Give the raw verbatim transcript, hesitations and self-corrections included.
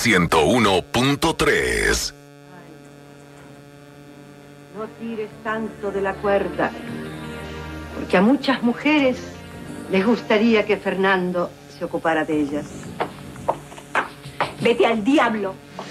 ciento uno punto tres. No tires tanto de la cuerda, porque a muchas mujeres les gustaría que Fernando se ocupara de ellas. Vete al diablo.